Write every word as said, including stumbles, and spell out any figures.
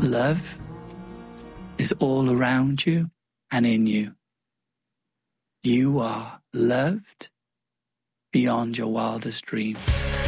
Love is all around you and in you. You are loved beyond your wildest dream.